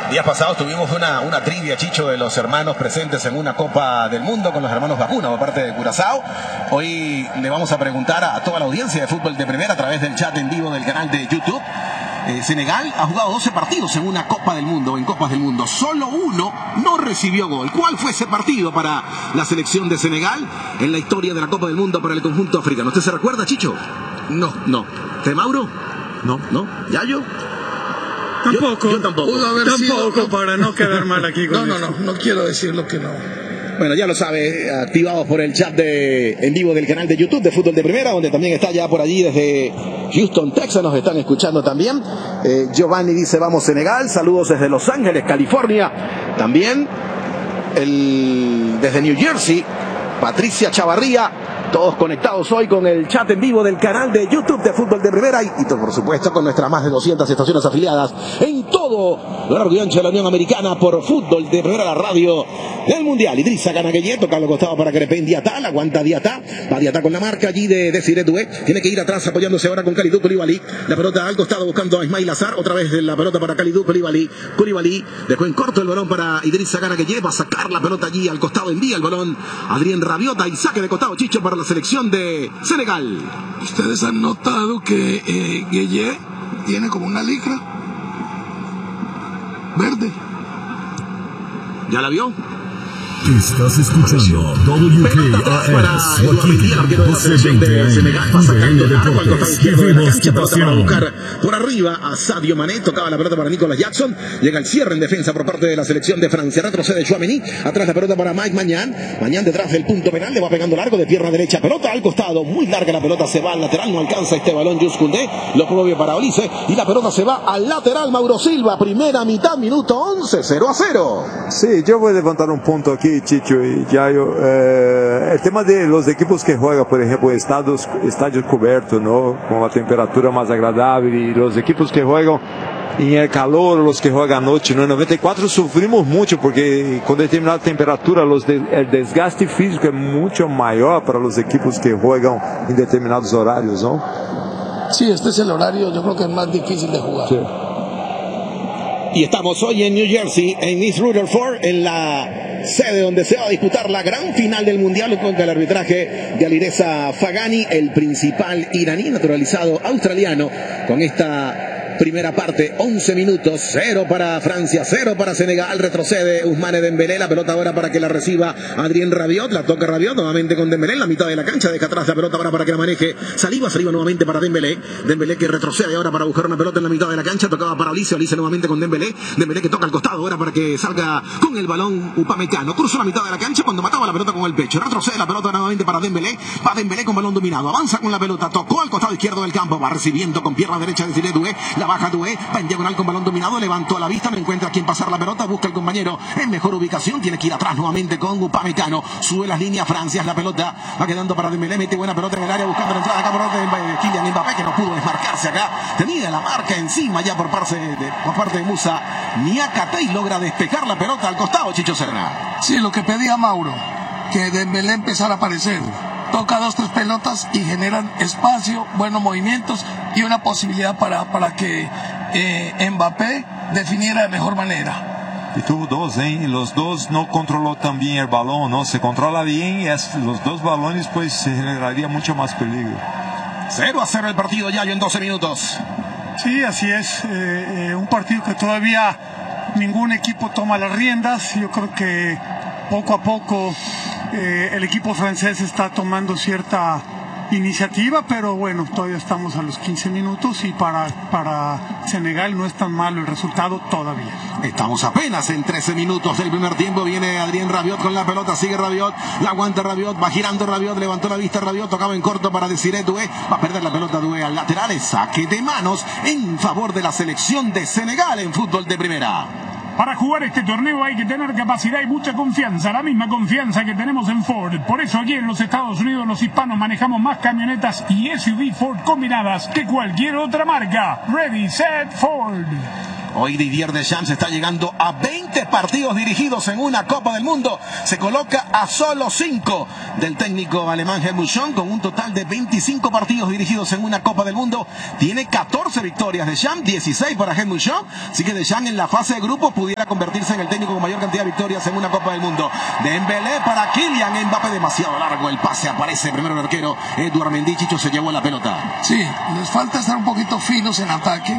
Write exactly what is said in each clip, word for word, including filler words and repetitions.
Días pasados tuvimos una, una trivia, Chicho, de los hermanos presentes en una Copa del Mundo con los hermanos Vacuna por parte de Curazao. Hoy le vamos a preguntar a toda la audiencia de Fútbol de Primera a través del chat en vivo del canal de YouTube. Eh, Senegal ha jugado doce partidos en una Copa del Mundo, en Copas del Mundo. Solo uno no recibió gol. ¿Cuál fue ese partido para la selección de Senegal en la historia de la Copa del Mundo para el conjunto africano? ¿Usted se recuerda, Chicho? No, no. ¿Te, Mauro? No, no. ¿Yayo? Tampoco. Yo, yo tampoco. Pudo haber tampoco, sido, para no quedar mal aquí con No, no, no, no quiero decir lo que no. Bueno, ya lo sabe, activados por el chat de en vivo del canal de YouTube de Fútbol de Primera, donde también está ya por allí desde Houston, Texas, nos están escuchando también. Eh, Giovanni dice, vamos Senegal, saludos desde Los Ángeles, California. También el, desde New Jersey, Patricia Chavarría. Todos conectados hoy con el chat en vivo del canal de YouTube de Fútbol de Primera y, y por supuesto con nuestras más de doscientas estaciones afiliadas en todo lo largo y ancho de la Unión Americana por Fútbol de Primera, la radio del Mundial. Idrissa Gana Gueye, toca lo costado para Crepin Diatá, la aguanta Diatá, va Diatá con la marca allí de Desiré Doué, tiene que ir atrás apoyándose ahora con Kalidou Koulibaly, la pelota al costado buscando a Ismail Azar, otra vez la pelota para Kalidou Koulibaly, Koulibaly dejó en corto el balón para Idrissa Gana Gueye, va a sacar la pelota allí al costado, envía el balón Adrien Rabiot y saque de costado, Chicho, para la selección de Senegal. Ustedes han notado que eh, Gueye tiene como una licra verde. ¿Ya la vio? Estás escuchando W K A S doce veinte Senegal, sacando de agua al costado izquierdo de la cancha, pelota para buscar por arriba a Sadio Mané, tocaba la pelota para Nicolas Jackson, llega el cierre en defensa por parte de la selección de Francia, retrocede Tchouaméni, atrás la pelota para Mike Maignan, Maignan detrás del punto penal, le va pegando largo de pierna derecha, pelota al costado, muy larga la pelota, se va al lateral, no alcanza este balón Jules Koundé, lo propio para Olise, y la pelota se va al lateral, Mauro Silva, primera mitad, minuto once, cero a cero. Sí, yo voy a levantar un punto aquí, Chicho y Yayo, eh, el tema de los equipos que juegan, por ejemplo, estados, estadios cubiertos, ¿no? Con la temperatura más agradable, y los equipos que juegan en el calor, los que juegan anoche, ¿no? En noventa y cuatro sufrimos mucho porque con determinada temperatura los de, el desgaste físico es mucho mayor para los equipos que juegan en determinados horarios, ¿no? Sí, este es el horario, yo creo que es más difícil de jugar. Sí. Y estamos hoy en New Jersey, en East Rutherford, en la sede donde se va a disputar la gran final del Mundial con el arbitraje de Alireza Fagani, el principal iraní naturalizado australiano, con esta primera parte, once minutos, cero para Francia, cero para Senegal, retrocede Ousmane Dembélé, la pelota ahora para que la reciba Adrien Rabiot, la toca Rabiot, nuevamente con Dembélé en la mitad de la cancha, deja atrás la pelota ahora para que la maneje Saliba, Saliba nuevamente para Dembélé, Dembélé que retrocede ahora para buscar una pelota en la mitad de la cancha, tocaba para Olise, Olise nuevamente con Dembélé, Dembélé que toca al costado ahora para que salga con el balón Upamecano, cruzó la mitad de la cancha cuando mataba la pelota con el pecho, retrocede la pelota nuevamente para Dembélé, va Dembélé con balón dominado, avanza con la pelota, tocó al costado izquierdo del campo, va recibiendo con pierna derecha de Desiré Doué, la baja Doué, va en diagonal con balón dominado, levantó la vista, no encuentra a quien pasar la pelota, busca el compañero en mejor ubicación, tiene que ir atrás nuevamente con Upamecano, sube las líneas Francia, la pelota va quedando para Dembélé, mete buena pelota en el área buscando la entrada acá por parte de Kylian Mbappé, que no pudo desmarcarse acá, tenía la marca encima ya por parte de, por parte de Musa Niakate y logra despejar la pelota al costado, Chicho Serna. Sí, lo que pedía Mauro, que Dembélé empezara a aparecer. Toca dos, tres pelotas y generan espacio, buenos movimientos y una posibilidad para, para que eh, Mbappé definiera de mejor manera. Y tuvo dos, ¿eh? Los dos no controló tan bien el balón, ¿no? Se controla bien y es, los dos balones pues se generaría mucho más peligro. cero a cero el partido ya en doce minutos. Sí, así es. Eh, eh, un partido que todavía ningún equipo toma las riendas. Yo creo que poco a poco eh, el equipo francés está tomando cierta iniciativa, pero bueno, todavía estamos a los quince minutos y para, para Senegal no es tan malo el resultado todavía. Estamos apenas en trece minutos del primer tiempo, viene Adrien Rabiot con la pelota, sigue Rabiot, la aguanta Rabiot, va girando Rabiot, levantó la vista Rabiot, tocaba en corto para Desiré Doué, va a perder la pelota Doué al lateral, es saque de manos en favor de la selección de Senegal en Fútbol de Primera. Para jugar este torneo hay que tener capacidad y mucha confianza, la misma confianza que tenemos en Ford. Por eso aquí en los Estados Unidos los hispanos manejamos más camionetas y S U V Ford combinadas que cualquier otra marca. Ready, set, Ford. Hoy Didier Deschamps está llegando a veinte partidos dirigidos en una Copa del Mundo. Se coloca a solo cinco del técnico alemán Helmut Schön, con un total de veinticinco partidos dirigidos en una Copa del Mundo. Tiene catorce victorias Deschamps, dieciséis para Helmut Schön. Así que Deschamps en la fase de grupos pudiera convertirse en el técnico con mayor cantidad de victorias en una Copa del Mundo. Dembélé para Kylian Mbappé, demasiado largo el pase, aparece primero el arquero Edouard Mendy. Chicho se llevó la pelota. Sí, les falta estar un poquito finos en ataque,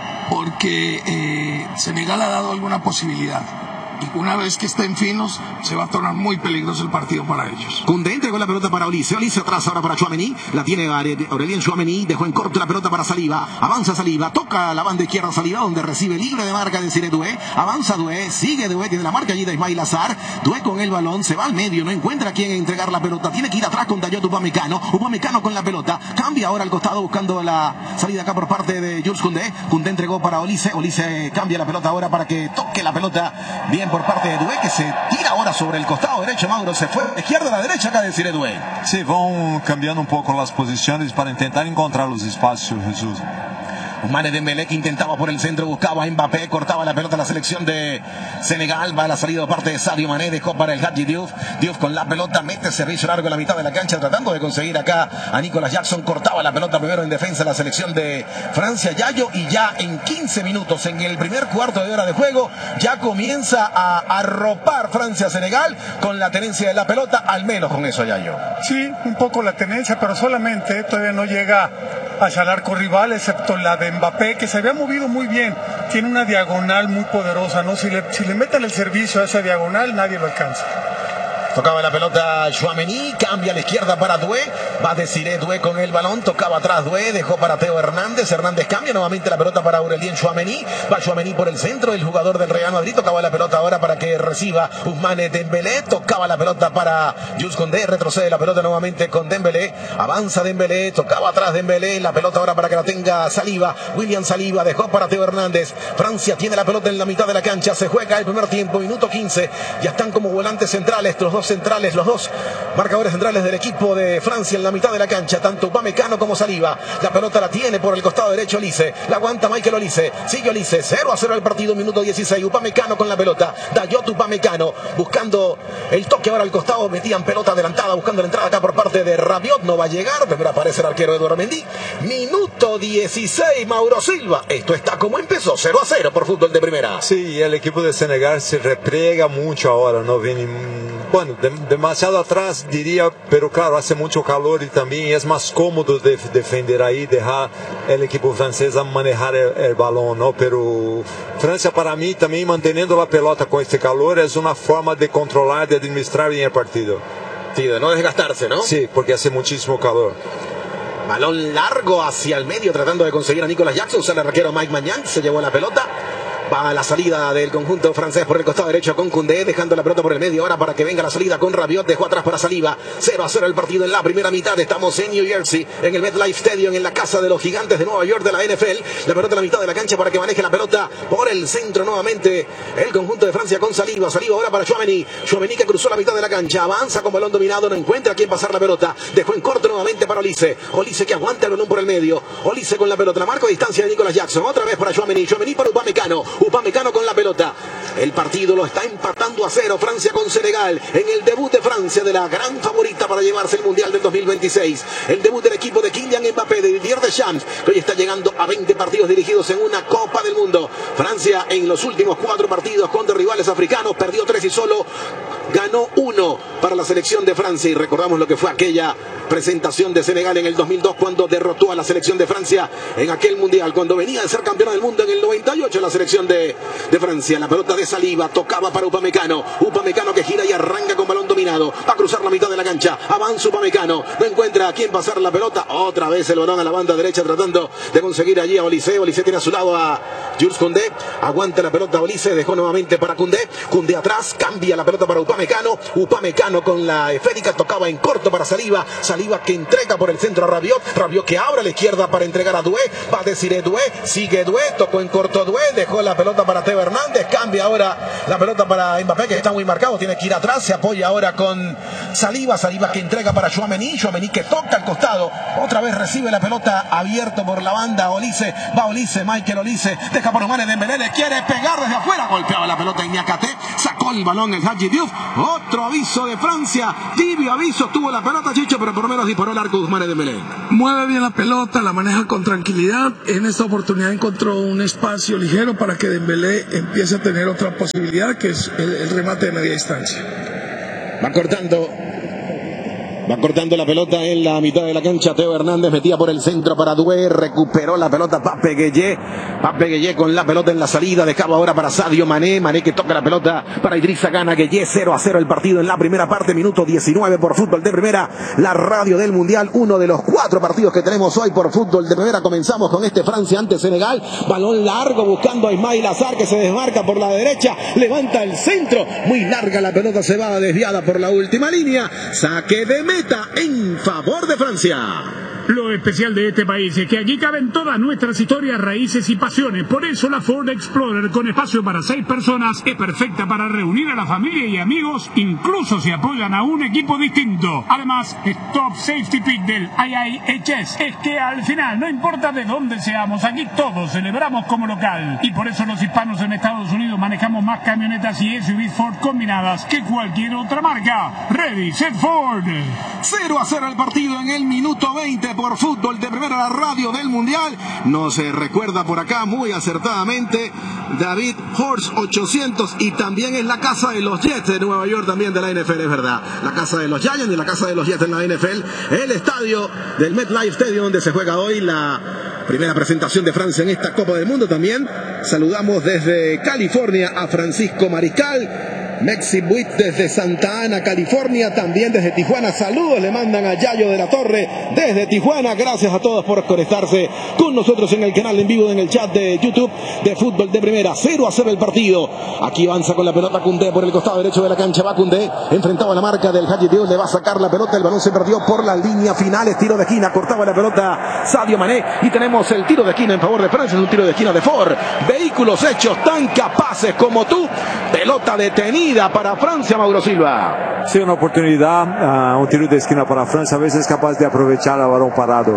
porque eh, Senegal ha dado alguna posibilidad. Y una vez que estén finos, se va a tornar muy peligroso el partido para ellos. Koundé entregó la pelota para Olise. Olise atrás ahora para Tchouaméni. La tiene Aurelien Tchouaméni. Dejó en corto la pelota para Saliba. Avanza Saliba. Toca la banda izquierda Saliba, donde recibe libre de marca de Desiré Doué. Avanza Doué. Sigue Doué. Tiene la marca allí de Ismail Azar. Doué con el balón. Se va al medio. No encuentra a quien entregar la pelota. Tiene que ir atrás con Dayot Upamecano. Upamecano con la pelota. Cambia ahora al costado buscando la salida acá por parte de Jules Koundé. Koundé entregó para Olise. Olise cambia la pelota ahora para que toque la pelota bien por parte de Doué, que se tira ahora sobre el costado derecho. Mauro se fue de izquierda a la derecha acá de Desiré Doué. Sí, van cambiando un poco las posiciones para intentar encontrar los espacios, Jesús. Ousmane Dembélé, que intentaba por el centro, buscaba a Mbappé, cortaba la pelota a la selección de Senegal. Va a la salida de parte de Sadio Mané, dejó para el Hadji Diouf. Diouf con la pelota, mete servicio largo en la mitad de la cancha, tratando de conseguir acá a Nicolas Jackson. Cortaba la pelota primero en defensa la selección de Francia, Yayo, y ya en quince minutos, en el primer cuarto de hora de juego, ya comienza a arropar Francia-Senegal con la tenencia de la pelota, al menos con eso, Yayo. Sí, un poco la tenencia, pero solamente todavía no llega hacia el arco rival, excepto la de Mbappé, que se había movido muy bien. Tiene una diagonal muy poderosa, ¿no? Si le, si le meten el servicio a esa diagonal, nadie lo alcanza. Tocaba la pelota Tchouaméni, cambia a la izquierda para Doué, va a Desiré Doué con el balón, tocaba atrás Doué, dejó para Teo Hernández, Hernández cambia nuevamente la pelota para Aurelien Tchouaméni, va Tchouaméni por el centro, el jugador del Real Madrid, tocaba la pelota ahora para que reciba Ousmane Dembélé, tocaba la pelota para Jules Koundé, retrocede la pelota nuevamente con Dembélé, avanza Dembélé, tocaba atrás Dembélé, la pelota ahora para que la tenga Saliba, William Saliba, dejó para Teo Hernández. Francia tiene la pelota en la mitad de la cancha, se juega el primer tiempo, minuto quince, ya están como volantes centrales, los dos centrales, los dos marcadores centrales del equipo de Francia en la mitad de la cancha, tanto Upamecano como Saliba. La pelota la tiene por el costado derecho Olise, la aguanta Michael Olise, sigue Olise, cero a cero el partido, minuto dieciséis, Upamecano con la pelota, Dayot Upamecano buscando el toque ahora al costado, metían pelota adelantada, buscando la entrada acá por parte de Rabiot, no va a llegar, primero aparece el arquero Edouard Mendy, minuto dieciséis, Mauro Silva, esto está como empezó, cero a cero por fútbol de primera. Sí, el equipo de Senegal se repliega mucho ahora, no viene, bueno, de, demasiado atrás diría, pero claro, hace mucho calor y también es más cómodo de, defender ahí, dejar el equipo francés a manejar el, el balón, ¿no? Pero Francia para mí también manteniendo la pelota con este calor es una forma de controlar, de administrar bien el partido. Sí, de no desgastarse, ¿no? Sí, porque hace muchísimo calor. Balón largo hacia el medio tratando de conseguir a Nicolas Jackson, sale el arquero Mike Maignan, se llevó la pelota. Va a la salida del conjunto francés por el costado derecho con Koundé, dejando la pelota por el medio ahora para que venga la salida con Rabiot, dejó atrás para Saliba, cero a cero el partido en la primera mitad, estamos en New Jersey, en el MetLife Stadium, en la casa de los gigantes de Nueva York de la N F L, la pelota en la mitad de la cancha para que maneje la pelota por el centro nuevamente, el conjunto de Francia con Saliba, Saliba ahora para Tchouaméni, Tchouaméni que cruzó la mitad de la cancha, avanza con balón dominado, no encuentra a quien pasar la pelota, dejó en corto nuevamente para Olise, Olise que aguanta el balón por el medio, Olise con la pelota, la marca de distancia de Nicolas Jackson, otra vez para Tchouaméni, Tchouaméni para Upamecano, Upamecano con la pelota. El partido lo está empatando a cero Francia con Senegal en el debut de Francia, de la gran favorita para llevarse el Mundial del dos mil veintiséis. El debut del equipo de Kylian Mbappé, de Didier Deschamps, que hoy está llegando a veinte partidos dirigidos en una Copa del Mundo. Francia en los últimos cuatro partidos contra rivales africanos perdió tres y solo ganó uno para la selección de Francia. Y recordamos lo que fue aquella presentación de Senegal en el dos mil dos cuando derrotó a la selección de Francia en aquel Mundial, cuando venía de ser campeona del mundo en el noventa y ocho la selección de, de Francia. La pelota de Saliba tocaba para Upamecano, Upamecano que gira y arranca con balón dominado, va a cruzar la mitad de la cancha, avanza Upamecano, no encuentra a quién pasar la pelota, otra vez el balón a la banda derecha tratando de conseguir allí a Olise, Olise tiene a su lado a Jules Koundé, aguanta la pelota Olise, dejó nuevamente para Koundé, Koundé atrás, cambia la pelota para Upamecano, Upamecano. Upamecano con la esférica, tocaba en corto para Saliba. Saliba que entrega por el centro a Rabiot. Rabiot que abre a la izquierda para entregar a Doué. Va a decir Doué. Sigue Doué. Tocó en corto Doué. Dejó la pelota para Teo Hernández. Cambia ahora la pelota para Mbappé, que está muy marcado. Tiene que ir atrás. Se apoya ahora con Saliba. Saliba que entrega para Tchouaméni. Tchouaméni que toca al costado. Otra vez recibe la pelota abierto por la banda. Olise. Va Olise. Michael Olise. Deja por Ousmane Dembélé. Le quiere pegar desde afuera. Golpeaba la pelota en Niakate. Sacó el balón el Hadji Diouf. Otro aviso de Francia. Tibio aviso. Tuvo la pelota, Chicho, pero por lo menos disparó el arco Ousmane Dembélé. Mueve bien la pelota, la maneja con tranquilidad. En esta oportunidad encontró un espacio ligero para que Dembélé empiece a tener otra posibilidad, que es el, el remate de media distancia. Va cortando. Va cortando la pelota en la mitad de la cancha. Teo Hernández metía por el centro para Doué. Recuperó la pelota Pape Gueye. Pape Gueye con la pelota en la salida. Dejaba ahora para Sadio Mané. Mané que toca la pelota para Idrissa Gana Gueye. cero a cero el partido en la primera parte. Minuto diecinueve por Fútbol de Primera. La radio del Mundial. Uno de los cuatro partidos que tenemos hoy por Fútbol de Primera. Comenzamos con este Francia ante Senegal. Balón largo buscando a Ismail Azar, que se desmarca por la derecha. Levanta el centro. Muy larga la pelota. Se va desviada por la última línea. Saque de meta en favor de Francia. Lo especial de este país es que aquí caben todas nuestras historias, raíces y pasiones. Por eso la Ford Explorer, con espacio para seis personas, es perfecta para reunir a la familia y amigos, incluso si apoyan a un equipo distinto. Además, Top Safety Pick del I I H S es que al final, no importa de dónde seamos, aquí todos celebramos como local. Y por eso los hispanos en Estados Unidos manejamos más camionetas y S U Vs Ford combinadas que cualquier otra marca. Ready, set, Ford. cero a cero el partido en el minuto veinte por Fútbol de Primera, la radio del Mundial. Nos eh, recuerda por acá muy acertadamente David Horst ochocientos, y también es la casa de los Jets de Nueva York, también de la N F L, es verdad. La casa de los Giants y la casa de los Jets en la N F L. El estadio del MetLife Stadium, donde se juega hoy la primera presentación de Francia en esta Copa del Mundo. También saludamos desde California a Francisco Mariscal. Mexi Buit desde Santa Ana, California. También desde Tijuana, saludos le mandan a Yayo de la Torre desde Tijuana. Gracias a todos por conectarse con nosotros en el canal en vivo, en el chat de YouTube de Fútbol de Primera. cero a cero el partido. Aquí avanza con la pelota Koundé por el costado derecho de la cancha. Va Koundé, enfrentado a la marca del Hadji Diouf. Le va a sacar la pelota, el balón se perdió por la línea final. Es tiro de esquina, cortaba la pelota Sadio Mané. Y tenemos el tiro de esquina en favor de Francia. Es un tiro de esquina de Ford. Vehículos hechos tan capaces como tú. Pelota detenida para Francia, Mauro Silva. Sí, una oportunidad, uh, un tiro de esquina para Francia, a veces capaz de aprovechar el balón parado.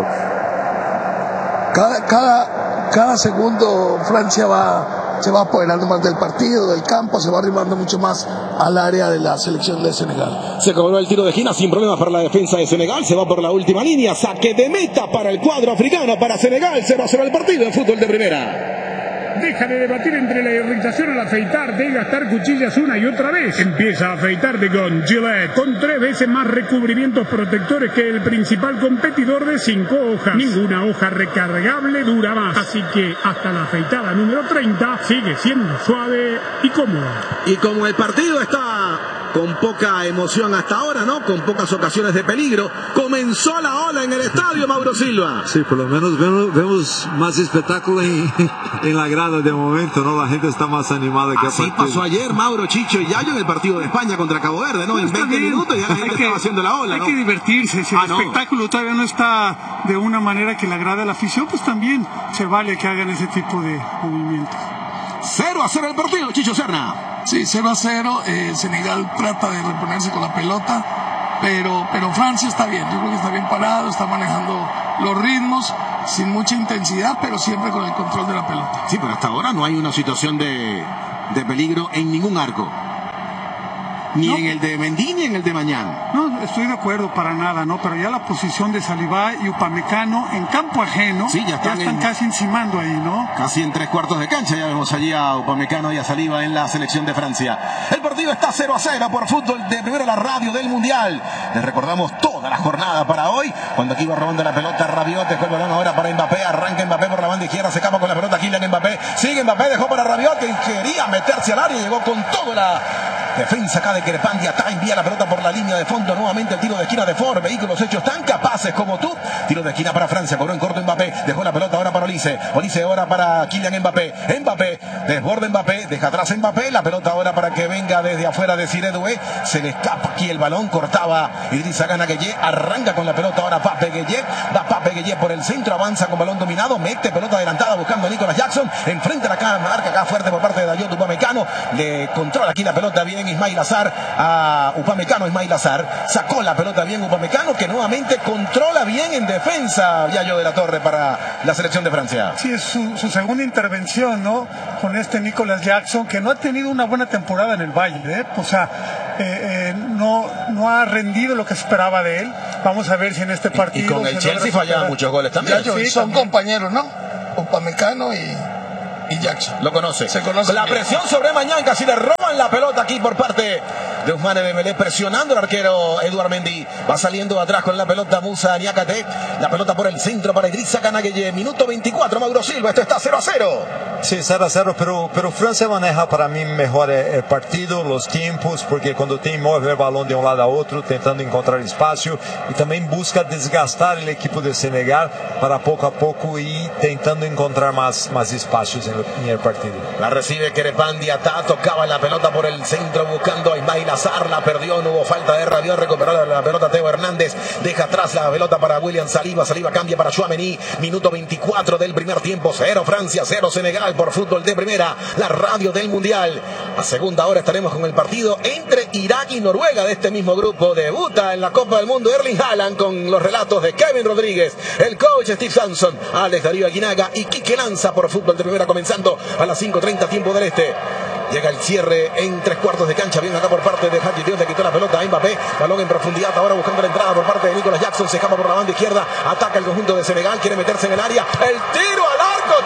Cada, cada, cada segundo Francia va, se va apoderando más del partido, del campo, se va arrimando mucho más al área de la selección de Senegal. Se cobró el tiro de esquina sin problemas para la defensa de Senegal. Se va por la última línea. Saque de meta para el cuadro africano, para Senegal. cero a cero el partido en Fútbol de Primera. Deja de debatir entre la irritación al afeitarte y gastar cuchillas una y otra vez. Empieza a afeitarte con Gillette, con tres veces más recubrimientos protectores que el principal competidor de cinco hojas. Ninguna hoja recargable dura más. Así que hasta la afeitada número treinta sigue siendo suave y cómoda. Y como el partido está con poca emoción hasta ahora, ¿no? Con pocas ocasiones de peligro, comenzó la ola en el estadio, Mauro Silva. Sí, por lo menos vemos, vemos más espectáculo en, en la grada de momento, ¿no? La gente está más animada que Así pasó ayer, Mauro, Chicho y Yayo, en el partido de España contra Cabo Verde, ¿no? No, en veinte bien. minutos ya la gente que, estaba haciendo la ola, hay ¿no? que divertirse. Si Ah, el no. espectáculo todavía no está de una manera que le agrade a la afición, pues también se vale que hagan ese tipo de movimientos. cero a cero el partido, Chicho Serna. Sí, cero a cero, eh, Senegal trata de reponerse con la pelota, pero, pero Francia está bien, yo creo que está bien parado, está manejando los ritmos, sin mucha intensidad, pero siempre con el control de la pelota. Sí, pero hasta ahora no hay una situación de, de peligro en ningún arco. Ni No. en el de Mendy ni en el de Mañán. No, estoy de acuerdo para nada, ¿no? Pero ya la posición de Saliba y Upamecano en campo ajeno, Sí, ya están en- casi encimando ahí, ¿no? Casi en tres cuartos de cancha ya vemos allí a Upamecano y a Saliba en la selección de Francia. El partido está cero a cero por Fútbol de Primera, la radio del Mundial. Les recordamos toda la jornada para hoy, cuando aquí va robando la pelota Rabiot, dejó el balón ahora para Mbappé, arranca Mbappé por la banda izquierda, se escapa con la pelota Kylian Mbappé, sigue Mbappé, dejó para Rabiot, que quería meterse al área y llegó con toda la Defensa acá de Kerepandi, Ata envía la pelota por la línea de fondo. Nuevamente el tiro de esquina de Ford. Vehículos hechos tan capaces como tú. Tiro de esquina para Francia. Cobró en corto Mbappé. Dejó la pelota ahora para Olise. Olise ahora para Kylian Mbappé. Mbappé. Desborde Mbappé. Deja atrás Mbappé. La pelota ahora para que venga desde afuera de Siré Doué. Se le escapa aquí el balón. Cortaba Idrissa Gana Gueye. Arranca con la pelota ahora Pape Gueye. Va Pape Gueye por el centro. Avanza con balón dominado. Mete pelota adelantada buscando a Nicolas Jackson. Enfrente la cara. Marca acá fuerte por parte de Dayot Upamecano. Le controla aquí la pelota bien Ismail Azar a Upamecano. Ismail Azar sacó la pelota bien Upamecano, que nuevamente controla bien en defensa Yayo de la Torre para la selección de Francia. Sí, es su, su segunda intervención, ¿no? Con este Nicolas Jackson, que no ha tenido una buena temporada en el Bayern, ¿eh? O sea, eh, eh, no, no ha rendido lo que esperaba de él. Vamos a ver si en este partido... Y, y con el Chelsea fallaba muchos goles también. Yayo, Sí, son también. compañeros, ¿no? Upamecano y... y Jackson. Lo conoce. Se conoce la bien. presión sobre Mañán, casi le roban la pelota aquí por parte de Ousmane Dembélé, presionando al arquero Edouard Mendy. Va saliendo atrás con la pelota Moussa Niakhaté. La pelota por el centro para Idrissa Gana Gueye. Minuto veinticuatro, Mauro Silva. Esto está cero a cero. Sí, cero a cero, pero, pero Francia maneja para mí mejor el, el partido, los tiempos, porque cuando tem mueve el balón de un lado a otro, tentando encontrar espacio, y también busca desgastar el equipo de Senegal para poco a poco y tentando encontrar más, más espacios en el, en el partido. La recibe Kerepandi, Ata, tocaba la pelota por el centro buscando a Ismail Azar, la perdió, no hubo falta de Rabiot, recuperó la pelota Teo Hernández, deja atrás la pelota para William Saliba, Saliba cambia para Tchouaméni, minuto veinticuatro del primer tiempo, cero Francia, cero Senegal por Fútbol de Primera, la radio del Mundial. A segunda hora estaremos con el partido entre Irak y Noruega de este mismo grupo. Debuta en la Copa del Mundo Erling Haaland con los relatos de Kevin Rodríguez, el coach Steve Sampson, Alex Darío Aguinaga y Quique Lanza por Fútbol de Primera, comenzando a las cinco treinta tiempo del este. Llega el cierre en tres cuartos de cancha. Bien acá por parte de Hadji Diop. Le quitó la pelota a Mbappé. Balón en profundidad. Ahora buscando la entrada por parte de Nicolas Jackson. Se escapa por la banda izquierda. Ataca el conjunto de Senegal. Quiere meterse en el área. El tiro al arco.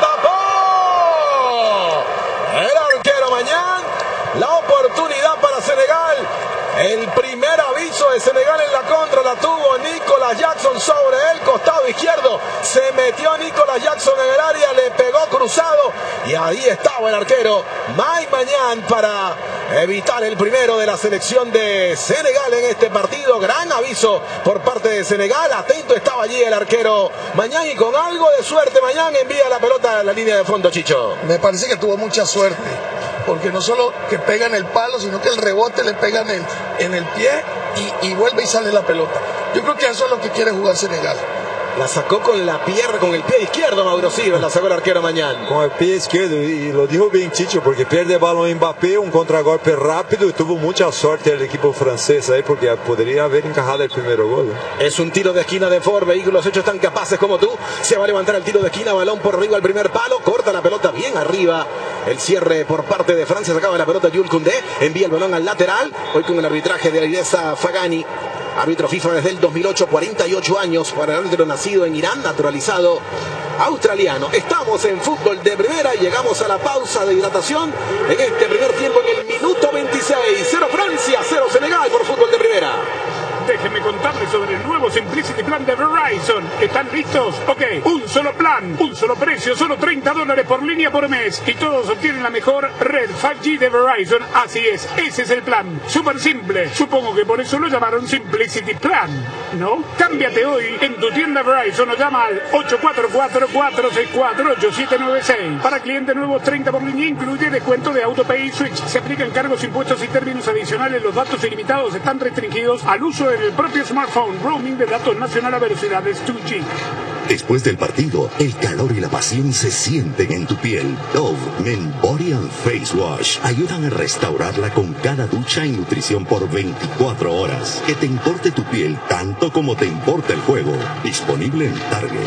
Tapó. El arquero Mañán. La oportunidad para Senegal. El primer aviso de Senegal en la contra la tuvo Nicolas Jackson sobre el costado izquierdo. Se metió Nicolas Jackson en el área, le pegó cruzado y ahí estaba el arquero Mike Mañán para evitar el primero de la selección de Senegal en este partido. Gran aviso por parte de Senegal. Atento estaba allí el arquero Mañán y con algo de suerte Mañán envía la pelota a la línea de fondo, Chicho. Me parece que tuvo mucha suerte, porque no solo que pega en el palo, sino que el rebote le pega en el, en el pie y, y vuelve y sale la pelota. Yo creo que eso es lo que quiere jugar Senegal. La sacó con la pierna, con el pie izquierdo, Mauro Silva, la sacó el arquero Mañán. Con el pie izquierdo, y lo dijo bien Chicho, porque pierde el balón Mbappé, un contragolpe rápido y tuvo mucha suerte el equipo francés ahí, porque podría haber encajado el primer gol. Es un tiro de esquina de Ford, vehículos hechos tan capaces como tú. Se va a levantar el tiro de esquina, balón por arriba al primer palo, corta la pelota bien arriba. El cierre por parte de Francia, sacaba la pelota Jules Koundé, envía el balón al lateral, hoy con el arbitraje de Alireza Fagani. Árbitro FIFA desde el dos mil ocho, cuarenta y ocho años para el árbitro nacido en Irán, naturalizado australiano. Estamos en Fútbol de Primera y llegamos a la pausa de hidratación en este primer tiempo en el minuto veintiséis. cero Francia, cero Senegal por Fútbol de Primera. Déjenme contarles sobre el nuevo Simplicity Plan de Verizon. ¿Están listos? Ok, un solo plan, un solo precio, solo treinta dólares por línea por mes. Y todos obtienen la mejor red cinco G de Verizon. Así es, ese es el plan. Súper simple. Supongo que por eso lo llamaron Simplicity Plan, ¿no? Cámbiate hoy en tu tienda Verizon o llama al ocho cuatro cuatro, cuatro seis cuatro, ocho siete nueve seis. Para clientes nuevos, treinta por línea, incluye descuento de AutoPay y Switch. Se aplican cargos, impuestos y términos adicionales. Los datos ilimitados están restringidos al uso de el propio smartphone. Roaming de datos nacional a velocidades dos G. Después del partido, el calor y la pasión se sienten en tu piel. Dove Men Body and Face Wash ayudan a restaurarla con cada ducha y nutrición por veinticuatro horas. Que te importe tu piel tanto como te importa el juego. Disponible en Target.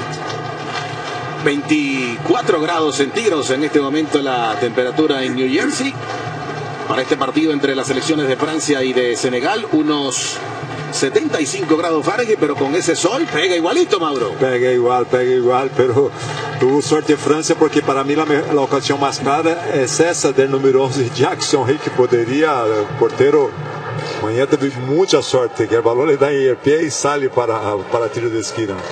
veinticuatro grados centígrados en este momento la temperatura en New Jersey. Para este partido entre las selecciones de Francia y de Senegal, unos setenta y cinco grados Fahrenheit, pero con ese sol pega igualito, Mauro. Pega igual, pega igual, pero tuvo suerte Francia porque para mí la, la ocasión más clara es esa del número once Jackson, que podría, el portero, mañana teve mucha suerte, que el balón le da en el pie y sale para, para tiro de esquina.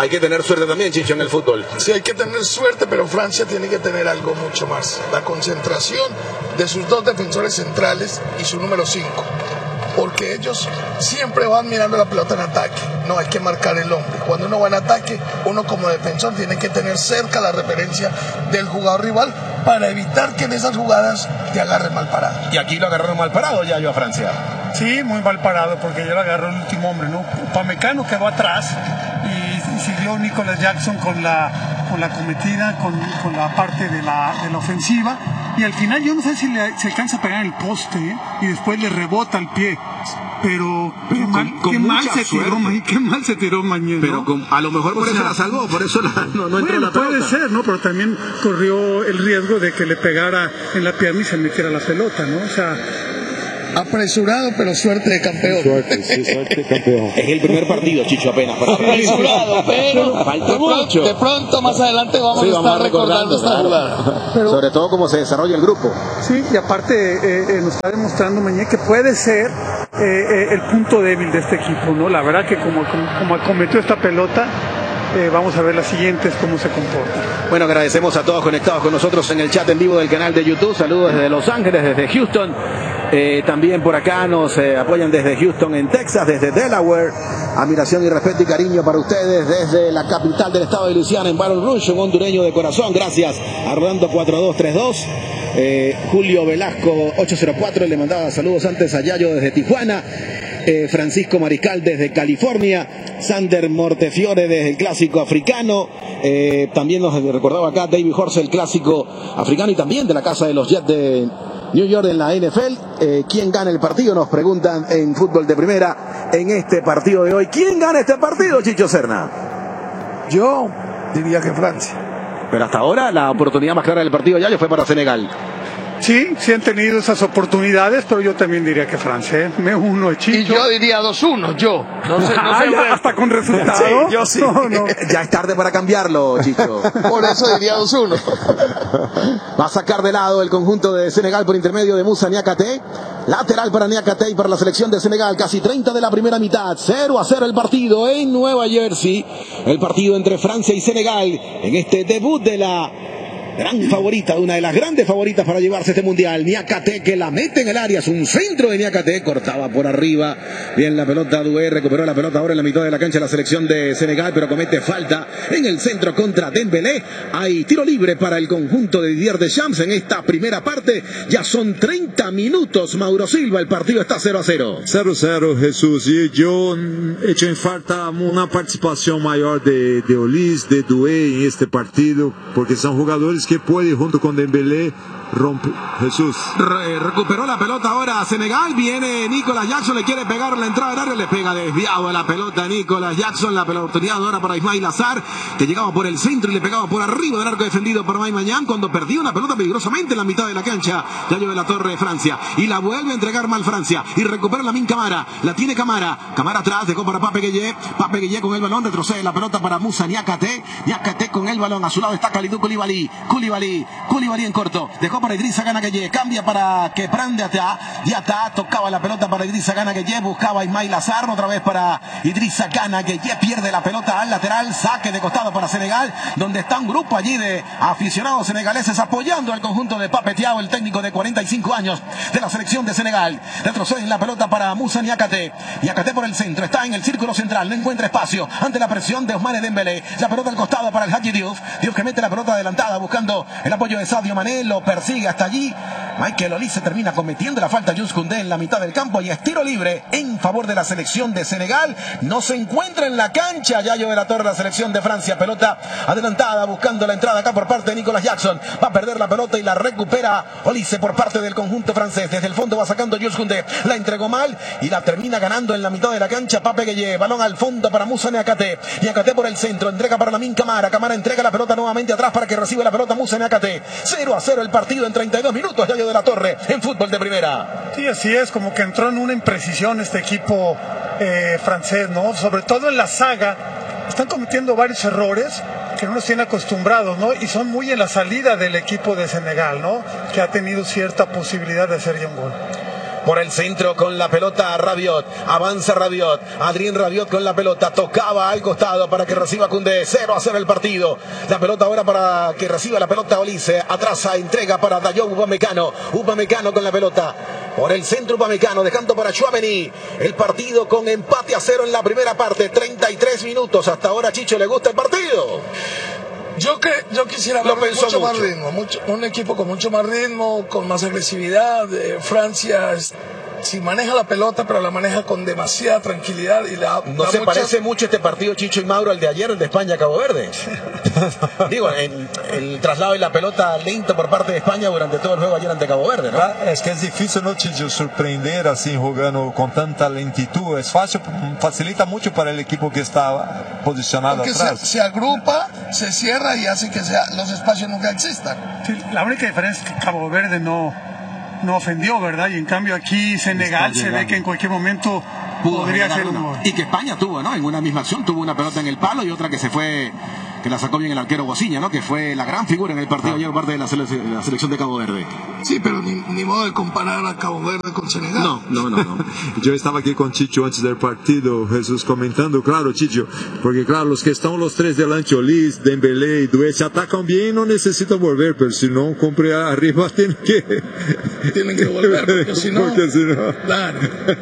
Hay que tener suerte también, Chicho, en el fútbol. Sí, hay que tener suerte, pero Francia tiene que tener algo mucho más. La concentración de sus dos defensores centrales y su número cinco. Porque ellos siempre van mirando la pelota en ataque. No, hay que marcar el hombre. Cuando uno va en ataque, uno como defensor tiene que tener cerca la referencia del jugador rival para evitar que en esas jugadas te agarren mal parado. Y aquí lo agarraron mal parado, ya yo a Francia. Sí, muy mal parado, porque ya lo agarró el último hombre, ¿no? Upamecano quedó atrás y, y siguió Nicolas Jackson con la, con la cometida, con, con la parte de la, de la ofensiva. Y al final yo no sé si le, se alcanza a pegar en el poste, ¿eh? Y después le rebota el pie. Pero, pero qué, mal, con, con qué, mal se tiró, man, qué mal se tiró Mañé, ¿no? Pero con, a lo mejor por o eso sea, la salvó, por eso la, no, no entró bueno, la pelota. Puede ser, ¿no? Pero también corrió el riesgo de que le pegara en la pierna y se metiera la pelota, ¿no? O sea, apresurado, pero suerte de campeón. Suerte, sí, suerte de campeón. Es el primer partido, Chicho, apenas. Apresurado, pero falta de, mucho. Pronto, de pronto, más adelante vamos sí, a estar vamos recordando, recordando esta claro. jugada. Pero, sobre todo cómo se desarrolla el grupo. Sí, y aparte eh, eh, nos está demostrando Mañé que puede ser eh, eh, el punto débil de este equipo, ¿no? La verdad que como, como, como acometió esta pelota, Eh, vamos a ver las siguientes cómo se comportan. Bueno, agradecemos a todos conectados con nosotros en el chat en vivo del canal de YouTube. Saludos desde Los Ángeles, desde Houston. Eh, también por acá nos eh, apoyan desde Houston en Texas, desde Delaware. Admiración y respeto y cariño para ustedes desde la capital del estado de Luisiana, en Baton Rouge, un hondureño de corazón. Gracias a Rolando cuatro dos tres dos. Eh, Julio Velasco ocho cero cuatro le mandaba saludos antes a Yayo desde Tijuana. Eh, Francisco Mariscal desde California, Sander Mortefiore desde el clásico africano, eh, también nos recordaba acá David Horst, el clásico africano, y también de la casa de los Jets de New York en la N F L. Eh, ¿Quién gana el partido? Nos preguntan en Fútbol de Primera en este partido de hoy. ¿Quién gana este partido, Chicho Serna? Yo diría que Francia. Pero hasta ahora la oportunidad más clara del partido ya fue para Senegal. Sí, sí han tenido esas oportunidades, pero yo también diría que Francia, ¿eh? Me uno de Chicho. Y yo diría dos uno, yo. No sé, no sé. Ah, hasta con resultado. Sí, yo sí. No, no. Ya es tarde para cambiarlo, Chicho. Por eso diría dos uno. Va a sacar de lado el conjunto de Senegal por intermedio de Moussa Niakhaté. Lateral para Niakhaté y para la selección de Senegal. Casi treinta de la primera mitad. cero a cero el partido en Nueva Jersey. El partido entre Francia y Senegal en este debut de la gran favorita, una de las grandes favoritas para llevarse este mundial. Niakhaté, que la mete en el área, es un centro de Niakhaté, cortaba por arriba, bien la pelota. Doué recuperó la pelota ahora en la mitad de la cancha la selección de Senegal, pero comete falta en el centro contra Dembélé. Hay tiro libre para el conjunto de Didier Deschamps en esta primera parte. Ya son treinta minutos, Mauro Silva, el partido está cero a cero. cero a cero, Jesús. E yo echo en falta una participación mayor de, de Olise, de Doué en este partido, porque son jugadores que puede junto con Dembélé rompe. Jesús Re, recuperó la pelota ahora Senegal, viene Nicolas Jackson, le quiere pegar la entrada del área, le pega desviado a la pelota Nicolas Jackson. La oportunidad ahora para Ismail Azar, que llegaba por el centro y le pegaba por arriba del arco defendido por May Mañán, cuando perdió una pelota peligrosamente en la mitad de la cancha. Ya lleva la torre de Francia y la vuelve a entregar mal Francia y recupera la Min Camara, la tiene Camara, Camara atrás, dejó para Pape Gueye, Pape Gueye con el balón, retrocede la pelota para Moussa Niakhaté, Niakhaté con el balón, a su lado está Kalidou Koulibaly, Koulibaly, Koulibaly en corto, dejó para Idrissa Gana Gueye, cambia para que prende Ata, y Ata tocaba la pelota para Idrissa Gana Gueye, buscaba Ismail Azar, otra vez para Idrissa Gana Gueye, pierde la pelota al lateral, saque de costado para Senegal, donde está un grupo allí de aficionados senegaleses apoyando al conjunto de Pape Thiaw, el técnico de cuarenta y cinco años de la selección de Senegal. Retrocede en la pelota para Moussa Niakhaté, Niakhaté por el centro, está en el círculo central, no encuentra espacio ante la presión de Ousmane Dembélé, la pelota al costado para el Hadji Diouf, Diouf que mete la pelota adelantada buscando el apoyo de Sadio Mané, lo persigue hasta allí. Michael Olise termina cometiendo la falta Jules Koundé en la mitad del campo y es tiro libre en favor de la selección de Senegal. No se encuentra en la cancha Yayo de la Torre, la selección de Francia. Pelota adelantada buscando la entrada acá por parte de Nicolas Jackson. Va a perder la pelota y la recupera Olise por parte del conjunto francés. Desde el fondo va sacando Jules Koundé. La entregó mal y la termina ganando en la mitad de la cancha Pape Gueye. Balón al fondo para Moussa Niakhaté. Niakhaté por el centro. Entrega para Lamine Camara. Camara entrega la pelota nuevamente atrás para que reciba la pelota Moussa Niakhaté. cero a cero el partido en treinta y dos minutos. Yayo de la Torre en Fútbol de Primera. Sí, así es, como que entró en una imprecisión este equipo eh, francés, ¿no? Sobre todo en la saga, están cometiendo varios errores que no nos tienen acostumbrados, ¿no? Y son muy en la salida del equipo de Senegal, ¿no? Que ha tenido cierta posibilidad de hacer ya un gol. Por el centro con la pelota Rabiot. Avanza Rabiot. Adrien Rabiot con la pelota. Tocaba al costado para que reciba Koundé. cero a cero el partido. La pelota ahora para que reciba la pelota Olise. Atrasa, entrega para Dayot Upamecano. Upamecano con la pelota. Por el centro Upamecano, dejando para Tchouaméni. El partido con empate a cero en la primera parte. treinta y tres minutos. Hasta ahora, Chicho, ¿le gusta el partido? Yo, que, yo quisiera ver mucho, mucho más ritmo, mucho, un equipo con mucho más ritmo, con más agresividad. Eh, Francia es, si maneja la pelota, pero la maneja con demasiada tranquilidad. Y la, ¿No da se muchas... parece mucho este partido, Chicho y Mauro, al de ayer, el de España-Cabo Verde? Digo, el, el traslado de la pelota lento por parte de España durante todo el juego ayer ante Cabo Verde, ¿no? Es que es difícil, ¿no, Chicho, sorprender así jugando con tanta lentitud. Es fácil, facilita mucho para el equipo que está posicionado Porque atrás. Se, se agrupa, se cierra y hace que sea, los espacios nunca existan. Sí, la única diferencia es que Cabo Verde no, no ofendió, ¿verdad? Y en cambio aquí Senegal se ve que en cualquier momento Pudo podría ser un gol. Y que España tuvo, ¿no? En una misma acción tuvo una pelota en el palo y otra que se fue, que la sacó bien el arquero Bociña, ¿no? Que fue la gran figura en el partido ayer por parte de la, sele de la selección de Cabo Verde. Sí, pero ni, ni modo de comparar a Cabo Verde con Senegal. No, no, no, no. Yo estaba aquí con Chicho antes del partido, Jesús, comentando, claro, Chicho, porque claro, los que están los tres delante, Olise, Dembélé y Doué, se atacan bien, no necesitan volver, pero si no, compre arriba, tienen que... Tienen que volver, porque si no... Porque si no... Claro.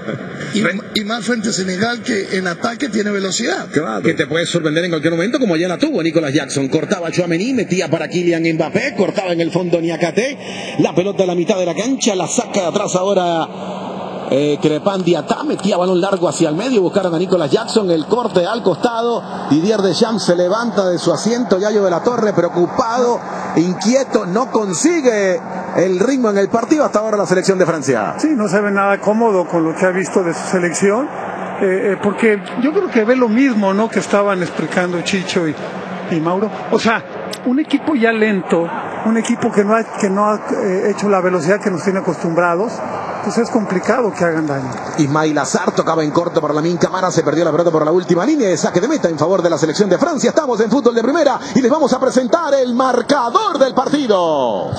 Y, y más frente a Senegal, que en ataque tiene velocidad. Claro. Que te puede sorprender en cualquier momento, como ya la tuvo Nicolas Jackson. Cortaba a Tchouaméni, metía para Kylian Mbappé, cortaba en el fondo Niakhaté, la pelota a la mitad de la cancha, la saca de atrás ahora eh, Crépin Diatta, metía balón largo hacia el medio, buscaron a Nicolas Jackson, el corte al costado, Didier Deschamps se levanta de su asiento, Yayo de la Torre preocupado, inquieto, no consigue el ritmo en el partido hasta ahora la selección de Francia. Sí, no se ve nada cómodo con lo que ha visto de su selección, eh, eh, porque yo creo que ve lo mismo, ¿no? Que estaban explicando Chicho y, y Mauro. O sea, un equipo ya lento, un equipo que no ha, que no ha eh, hecho la velocidad que nos tiene acostumbrados, pues es complicado que hagan daño. Ismail Azar tocaba en corto para Lamine Camara, se perdió la pelota por la última línea de saque de meta en favor de la selección de Francia. Estamos en Fútbol de Primera y les vamos a presentar el marcador del partido.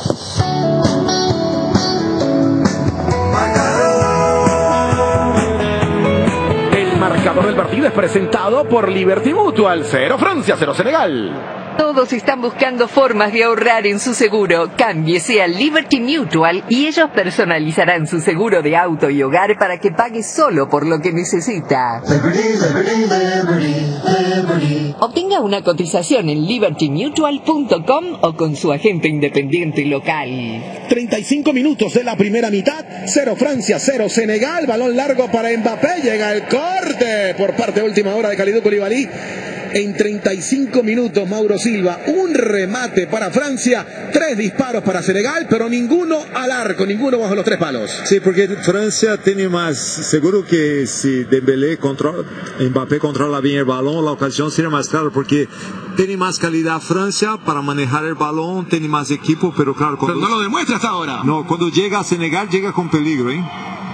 El marcador del partido es presentado por Liberty Mutual. Cero Francia, cero Senegal. Todos están buscando formas de ahorrar en su seguro. Cámbiese a Liberty Mutual y ellos personalizarán su seguro de auto y hogar para que pague solo por lo que necesita. Liberty, Liberty, Liberty, Liberty. Obtenga una cotización en liberty mutual punto com o con su agente independiente local. treinta y cinco minutos de la primera mitad. Cero Francia, cero Senegal. Balón largo para Mbappé. Llega el corte por parte de última hora de Kalidou Koulibaly. En treinta y cinco minutos, Mauro Silva, un remate para Francia, tres disparos para Senegal, pero ninguno al arco, ninguno bajo los tres palos. Sí, porque Francia tiene más, seguro que si Dembélé controla, Mbappé controla bien el balón, la ocasión sería más clara, porque tiene más calidad Francia para manejar el balón, tiene más equipo, pero claro... Cuando, pero no lo demuestra hasta ahora. No, cuando llega a Senegal, llega con peligro, ¿eh?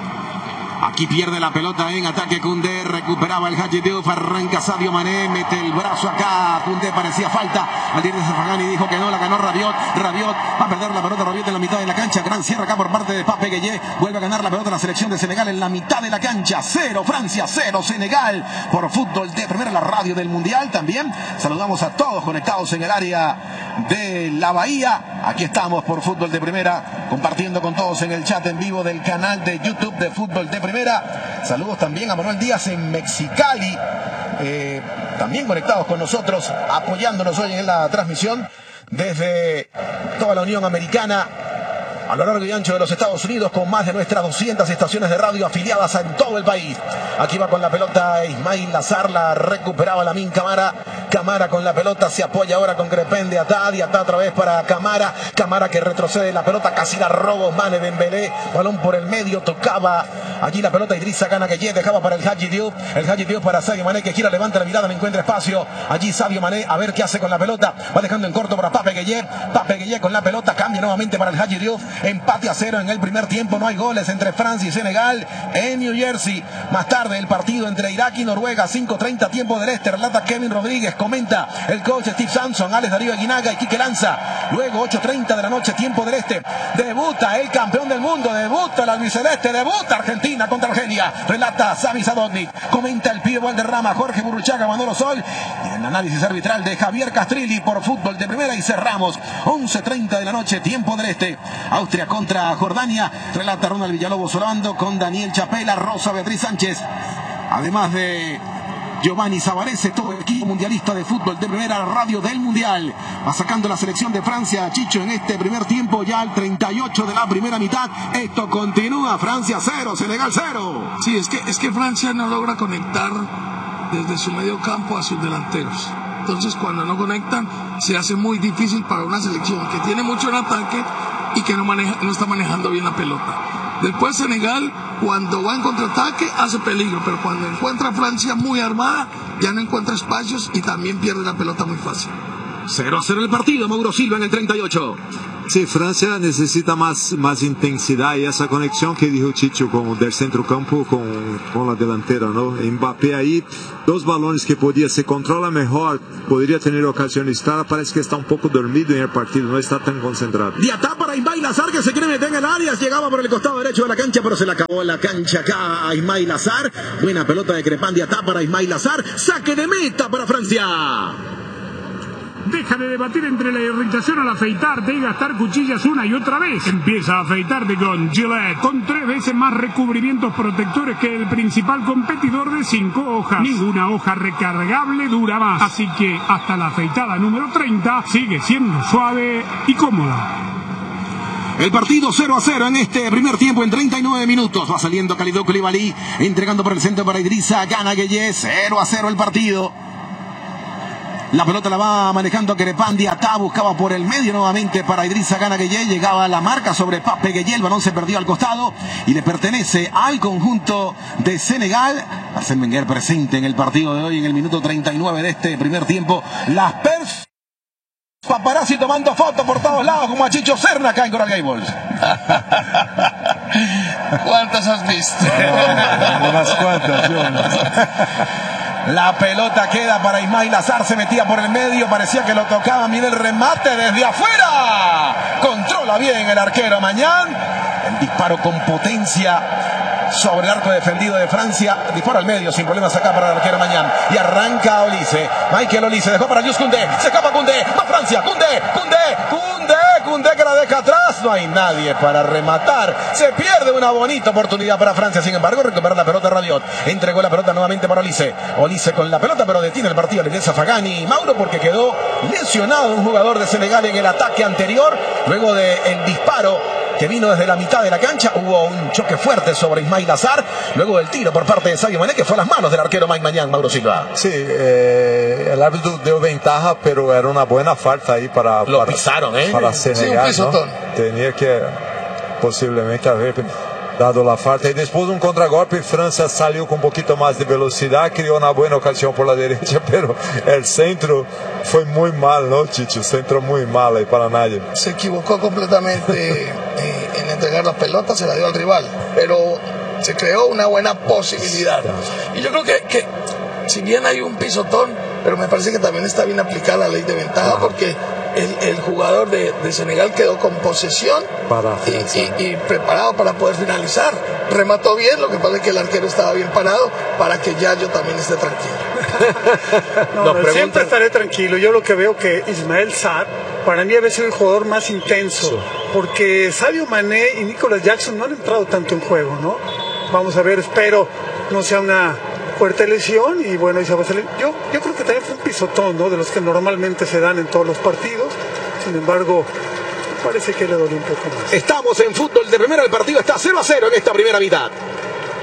Aquí pierde la pelota en ataque Koundé, recuperaba el Hadji Diouf, arranca Sadio Mané, mete el brazo acá, Koundé parecía falta, al líder de Fagani dijo que no, la ganó Rabiot, Rabiot va a perder la pelota, Rabiot en la mitad de la cancha, gran cierre acá por parte de Pape Gueye, vuelve a ganar la pelota la selección de Senegal en la mitad de la cancha, cero Francia, cero Senegal, por Fútbol de Primera, la radio del Mundial también, saludamos a todos conectados en el área de la Bahía, aquí estamos por Fútbol de Primera, compartiendo con todos en el chat en vivo del canal de YouTube de Fútbol de Primera. Saludos también a Manuel Díaz en Mexicali, eh, también conectados con nosotros, apoyándonos hoy en la transmisión desde toda la Unión Americana, a lo largo y ancho de los Estados Unidos, con más de nuestras doscientas estaciones de radio afiliadas en todo el país. Aquí va con la pelota Ismail Azar, la recuperaba Lamine Camara. Camara con la pelota, se apoya ahora con Crépin Diatta, Diatta otra vez para Camara, Camara que retrocede la pelota, casi la roba Ousmane Dembélé, balón por el medio, tocaba Allí la pelota Idrissa Gana Gueye dejaba para el Hadji Diouf. El Hadji Diouf para Sadio Mané que gira, levanta la mirada, no encuentra espacio. Allí Sadio Mané a ver qué hace con la pelota. Va dejando en corto para Pape Gueye. Pape Gueye con la pelota cambia nuevamente para el Hadji Diouf. Empate a cero en el primer tiempo. No hay goles entre Francia y Senegal en New Jersey. Más tarde el partido entre Irak y Noruega. cinco treinta tiempo del este. Relata Kevin Rodríguez. Comenta el coach Steve Sampson, Alex Darío Aguinaga y Quique Lanza. Luego ocho treinta de la noche tiempo del este. Debuta el campeón del mundo. Debuta el albiceleste. Debuta Argentina contra Argelia. Relata Sami Sadovnik. Comenta el pibe Valderrama, Jorge Burruchaga, Manolo Sol. Y el análisis arbitral de Javier Castrilli por Fútbol de Primera. Y cerramos once treinta de la noche tiempo del este. Austria contra Jordania. Relata Ronald Villalobos Orlando con Daniel Chapela, Rosa Beatriz Sánchez. Además de Giovanni Zavarese, todo el equipo mundialista de fútbol de Primera, radio del Mundial. Va sacando la selección de Francia, Chicho, en este primer tiempo, ya al treinta y ocho de la primera mitad. Esto continúa, Francia cero, Senegal cero. Sí, es que, es que Francia no logra conectar desde su medio campo a sus delanteros. Entonces, cuando no conectan, se hace muy difícil para una selección que tiene mucho en ataque y que no, maneja, no está manejando bien la pelota. Después Senegal, cuando va en contraataque, hace peligro, pero cuando encuentra a Francia muy armada, ya no encuentra espacios y también pierde la pelota muy fácil. cero a cero el partido, Mauro Silva en el treinta y ocho. Sí, Francia necesita más, más intensidad y esa conexión que dijo Chicho con, del centro campo con, con la delantera, ¿no? Mbappé ahí, dos balones que podía, se controla mejor, podría tener ocasiones claras, parece que está un poco dormido en el partido, no está tan concentrado. Diatá para Ismail Azar que se quiere meter en el área, llegaba por el costado derecho de la cancha, pero se le acabó la cancha acá a Ismail Azar. Buena pelota de Crepin Diatá para Ismail Azar, saque de meta para Francia. Deja de debatir entre la irritación al afeitarte y gastar cuchillas una y otra vez. Empieza a afeitarte con Gillette, con tres veces más recubrimientos protectores que el principal competidor de cinco hojas. Ninguna hoja recargable dura más. Así que hasta la afeitada número treinta sigue siendo suave y cómoda. El partido cero a cero en este primer tiempo en treinta y nueve minutos. Va saliendo Kalidou Koulibaly, entregando por el centro para Idrissa Gana Gueye. cero a cero el partido. La pelota la va manejando Crepin Diatá, buscaba por el medio nuevamente para Idrissa Gana Gueye, llegaba la marca sobre Pape Gueye, el balón se perdió al costado y le pertenece al conjunto de Senegal. Arsène Wenger presente en el partido de hoy en el minuto treinta y nueve de este primer tiempo. Las pers... Paparazzi tomando fotos por todos lados como a Chicho Serna acá en Coral Gables. ¿Cuántas has visto? No, unas cuantas, yo. La pelota queda para Ismail Azar, se metía por el medio, parecía que lo tocaba, mira el remate desde afuera. Controla bien el arquero Mañán. El disparo con potencia sobre el arco defendido de Francia. Disparo al medio sin problemas acá para el arquero Mañán. Y arranca Olise. Michael Olise dejó para Jules Koundé. Se escapa Koundé. Va Francia. Koundé. Koundé. Koundé. Koundé que la deja atrás. No hay nadie para rematar. Se pierde una bonita oportunidad para Francia. Sin embargo, recupera la pelota Rabiot. Entregó la pelota nuevamente para Olise. Olise con la pelota, pero detiene el partido. Le ingresa Fagani y Mauro porque quedó lesionado un jugador de Senegal en el ataque anterior. Luego del disparo que vino desde la mitad de la cancha, hubo un choque fuerte sobre Ismail Azar, luego del tiro por parte de Sadio Mané, que fue a las manos del arquero Mike Mañán, Mauro Silva. Sí, eh, el árbitro dio ventaja, pero era una buena falta ahí para, Lo para, avisaron, ¿eh? para Senegal, sí, ¿no? Tenía que posiblemente haber dado la falta. Y después un contragolpe, Francia salió con un poquito más de velocidad, creó una buena ocasión por la derecha, pero el centro fue muy mal, ¿no, Chicho? Centro muy mal ahí para nadie. Se equivocó completamente eh, en entregar la pelota, se la dio al rival, pero se creó una buena posibilidad. Y yo creo que, que si bien hay un pisotón, pero me parece que también está bien aplicada la ley de ventaja, porque el, el jugador de, de Senegal quedó con posesión para y, y, y preparado para poder finalizar. Remató bien, lo que pasa es que el arquero estaba bien parado para que ya yo también esté tranquilo. No, no, siempre estaré tranquilo. Yo lo que veo que Ismail Sarr, para mí debe ser el jugador más intenso, sí, porque Sadio Mané y Nicolas Jackson no han entrado tanto en juego, ¿no? Vamos a ver, espero no sea una fuerte lesión y bueno, y se va a salir. Yo, yo creo que también fue un pisotón, ¿no? De los que normalmente se dan en todos los partidos. Sin embargo, parece que le dolió un poco más. Estamos en Fútbol de Primera, el partido está cero a cero en esta primera mitad.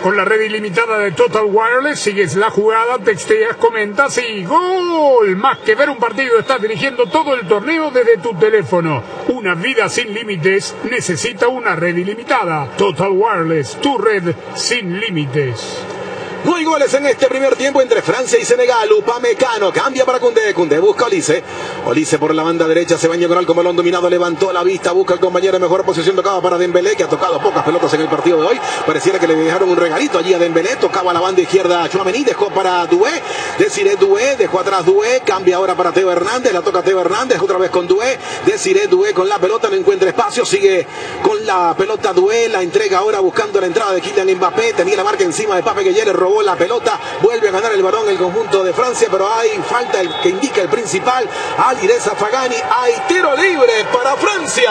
Con la red ilimitada de Total Wireless sigues la jugada, texteas, comentas y ¡gol! Más que ver un partido, estás dirigiendo todo el torneo desde tu teléfono. Una vida sin límites necesita una red ilimitada. Total Wireless, tu red sin límites. No hay goles en este primer tiempo entre Francia y Senegal. Upamecano cambia para Koundé. Koundé busca a Olise. Olise por la banda derecha. Se baña con balón dominado. Levantó la vista. Busca al compañero. Mejor posición tocaba para Dembélé, que ha tocado pocas pelotas en el partido de hoy. Pareciera que le dejaron un regalito allí a Dembélé. Tocaba la banda izquierda a Tchouaméni. Dejó para Doué. Desiré Doué. Dejó atrás Doué. Cambia ahora para Teo Hernández. La toca Teo Hernández. Otra vez con Doué. Desiré Doué con la pelota. No encuentra espacio. Sigue con la pelota Doué. La entrega ahora buscando la entrada de Kylian Mbappé. Tenía la marca encima de Pape Gueye. Le robó la pelota, vuelve a ganar el balón el conjunto de Francia, pero hay falta el que indica el principal, Alireza Fagani. Hay tiro libre para Francia.